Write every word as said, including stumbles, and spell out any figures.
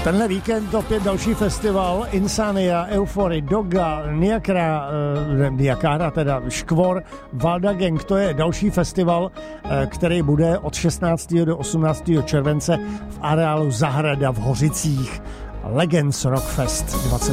Tenhle víkend opět další festival Insania, Eufory, Doga, Niakra, eh, Niakara, teda Škvor, Valda Gang, to je další festival, eh, který bude od šestnáctého do osmnáctého července v areálu Zahrada v Hořicích. Legends Rockfest dvacet